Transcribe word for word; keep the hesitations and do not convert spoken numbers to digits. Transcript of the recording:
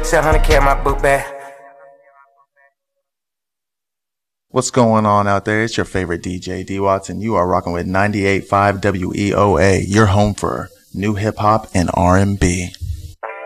said one hundred K in my book bag. What's going on out there? It's your favorite D J, D Watts, and you are rocking with ninety-eight point five W E O A, your home for new hip hop and R and B.